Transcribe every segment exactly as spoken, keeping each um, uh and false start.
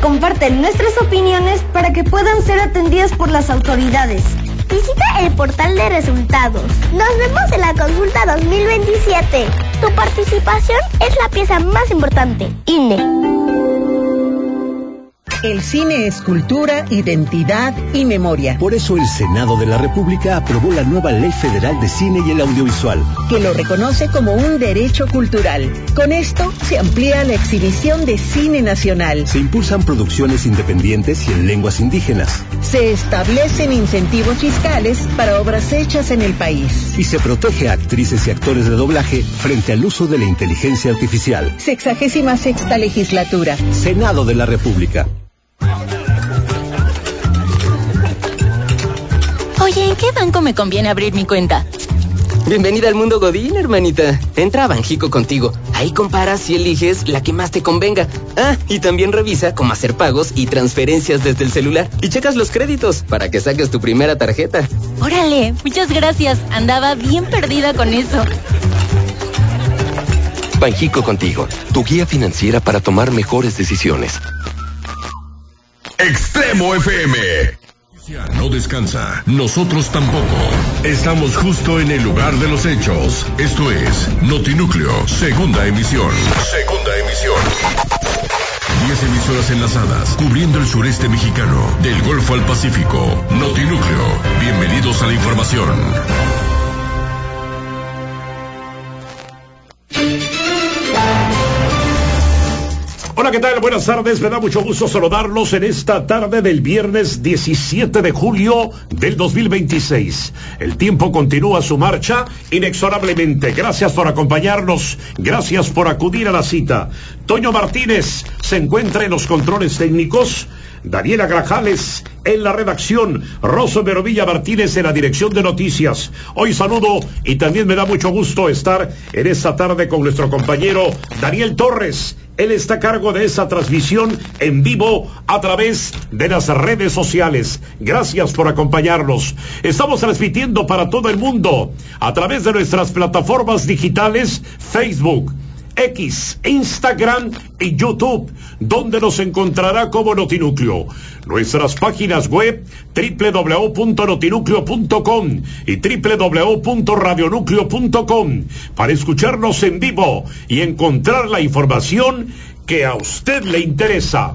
comparten nuestras opiniones para que puedan ser atendidas por las autoridades. Visita el portal de resultados. Nos vemos en la consulta dos mil veintisiete. Tu participación es la pieza más importante. I N E. El cine es cultura, identidad y memoria. Por eso el Senado de la República aprobó la nueva Ley Federal de Cine y el Audiovisual, que lo reconoce como un derecho cultural. Con esto se amplía la exhibición de cine nacional. Se impulsan producciones independientes y en lenguas indígenas. Se establecen incentivos fiscales para obras hechas en el país. Y se protege a actrices y actores de doblaje frente al uso de la inteligencia artificial. Sexagésima sexta legislatura. Senado de la República. Oye, ¿en qué banco me conviene abrir mi cuenta? Bienvenida al mundo Godín, hermanita. Entra a Banjico Contigo. Ahí comparas y eliges la que más te convenga. Ah, y también revisa cómo hacer pagos y transferencias desde el celular. Y checas los créditos para que saques tu primera tarjeta. Órale, muchas gracias. Andaba bien perdida con eso. Banjico Contigo, tu guía financiera para tomar mejores decisiones. Extremo F M. No descansa, nosotros tampoco. Estamos justo en el lugar de los hechos. Esto es Notinúcleo, segunda emisión. Segunda emisión. Diez emisoras enlazadas, cubriendo el sureste mexicano, del Golfo al Pacífico. Notinúcleo, bienvenidos a la información. Hola, ¿qué tal? Buenas tardes, me da mucho gusto saludarlos en esta tarde del viernes diecisiete de julio del dos mil veintiséis. El tiempo continúa su marcha inexorablemente. Gracias por acompañarnos, gracias por acudir a la cita. Toño Martínez se encuentra en los controles técnicos, Daniela Grajales en la redacción, Rosso Merovilla Martínez en la dirección de noticias. Hoy saludo y también me da mucho gusto estar en esta tarde con nuestro compañero Daniel Torres. Él está a cargo de esa transmisión en vivo a través de las redes sociales. Gracias por acompañarnos. Estamos transmitiendo para todo el mundo a través de nuestras plataformas digitales Facebook, X, Instagram y YouTube, donde nos encontrará como Notinúcleo. Nuestras páginas web doble u doble u doble u punto notinúcleo punto com y doble u doble u doble u punto radionúcleo punto com para escucharnos en vivo y encontrar la información que a usted le interesa.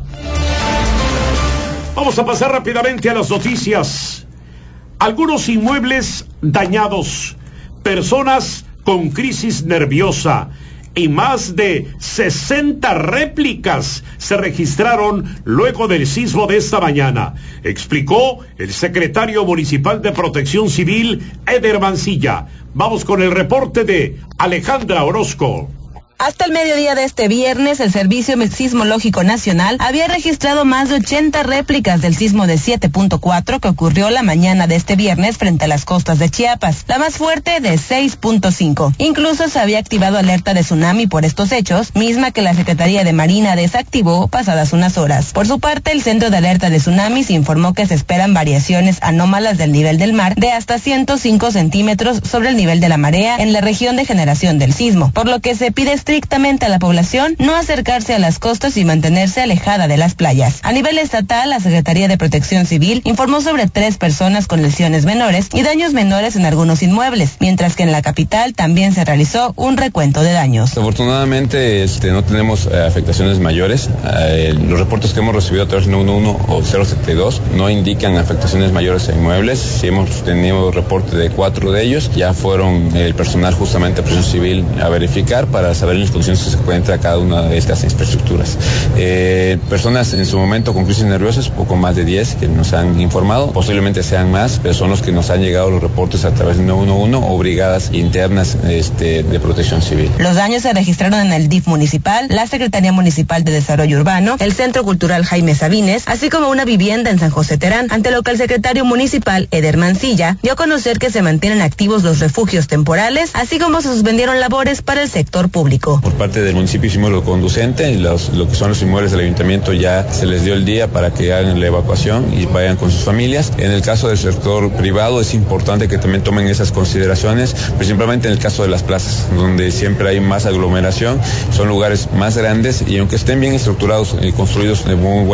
Vamos a pasar rápidamente a las noticias. Algunos inmuebles dañados, personas con crisis nerviosa y más de sesenta réplicas se registraron luego del sismo de esta mañana, explicó el secretario municipal de Protección Civil, Eder Mancilla. Vamos con el reporte de Alejandra Orozco. Hasta el mediodía de este viernes, el Servicio Sismológico Nacional había registrado más de ochenta réplicas del sismo de siete punto cuatro que ocurrió la mañana de este viernes frente a las costas de Chiapas, la más fuerte de seis punto cinco. Incluso se había activado alerta de tsunami por estos hechos, misma que la Secretaría de Marina desactivó pasadas unas horas. Por su parte, el Centro de Alerta de Tsunamis informó que se esperan variaciones anómalas del nivel del mar de hasta ciento cinco centímetros sobre el nivel de la marea en la región de generación del sismo, por lo que se pide estrictamente a la población no acercarse a las costas y mantenerse alejada de las playas. A nivel estatal, la Secretaría de Protección Civil informó sobre tres personas con lesiones menores y daños menores en algunos inmuebles, mientras que en la capital también se realizó un recuento de daños. Afortunadamente este, no tenemos eh, afectaciones mayores. Eh, los reportes que hemos recibido a través de uno uno uno o cero setenta y dos no indican afectaciones mayores a inmuebles. Si hemos tenido reporte de cuatro de ellos, ya fueron el personal justamente de Protección Civil a verificar para saber las condiciones que se encuentra cada una de estas infraestructuras. Eh, personas en su momento con crisis nerviosas, poco más de diez que nos han informado, posiblemente sean más, pero son los que nos han llegado los reportes a través de nueve uno uno o brigadas internas este, de Protección Civil. Los daños se registraron en el D I F municipal, la Secretaría Municipal de Desarrollo Urbano, el Centro Cultural Jaime Sabines, así como una vivienda en San José Terán, ante lo que el secretario municipal, Eder Mancilla, dio a conocer que se mantienen activos los refugios temporales, así como se suspendieron labores para el sector público. Por parte del municipio hicimos lo conducente, los, lo que son los inmuebles del ayuntamiento ya se les dio el día para que hagan la evacuación y vayan con sus familias. En el caso del sector privado es importante que también tomen esas consideraciones, principalmente en el caso de las plazas, donde siempre hay más aglomeración, son lugares más grandes y aunque estén bien estructurados y construidos de muy buena